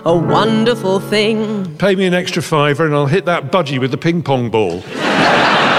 a wonderful thing. Pay me an extra £5 and I'll hit that budgie with the ping pong ball.